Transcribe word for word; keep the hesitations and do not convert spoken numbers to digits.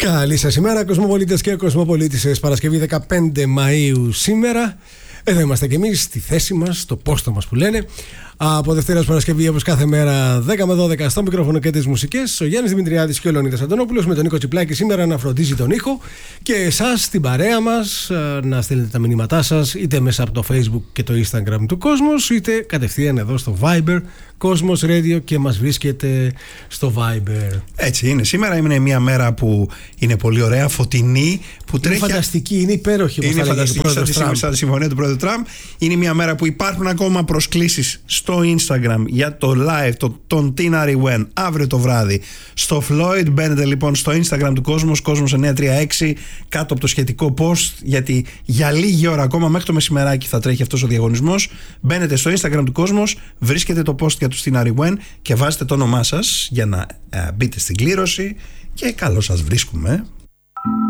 Καλή σας ημέρα, κοσμοπολίτες και κοσμοπολίτισσες. Παρασκευή δεκαπέντε Μαΐου σήμερα. Εδώ είμαστε κι εμείς στη θέση μας, στο πόστο μας που λένε. Από Δευτέρα ως Παρασκευή, όπως κάθε μέρα, δέκα με δώδεκα στο μικρόφωνο και τις μουσικές. Ο Γιάννης Δημητριάδης και ο Λεωνίδας Αντωνόπουλος με τον Νίκο Τσιπλάκη σήμερα να φροντίζει τον ήχο. Και εσάς στην παρέα μας να στείλετε τα μηνύματά σας είτε μέσα από το Facebook και το Instagram του Κόσμος, είτε κατευθείαν εδώ στο Viber Κόσμος Radio και μας βρίσκεται στο Viber. Έτσι είναι. Σήμερα είναι μια μέρα που είναι πολύ ωραία, φωτεινή. Που είναι τρέχει... φανταστική, είναι υπέροχη. Είναι φανταστική, σαν τη συμφωνία του Πρόεδρου Τραμπ. Είναι μια μέρα που υπάρχουν ακόμα προσκλήσεις στο Instagram για το live το, τον Tina Rewen αύριο το βράδυ στο Floyd. Μπαίνετε λοιπόν στο Instagram του Κόσμος, Κόσμος εννιακόσια τριάντα έξι, κάτω από το σχετικό post, γιατί για λίγη ώρα ακόμα, μέχρι το μεσημεράκι θα τρέχει αυτός ο διαγωνισμός. Μπαίνετε στο Instagram του Κόσμος, βρίσκετε το post για του Tina Rewen και βάζετε το όνομά σας για να ε, μπείτε στην κλήρωση και καλώς σας βρίσκουμε.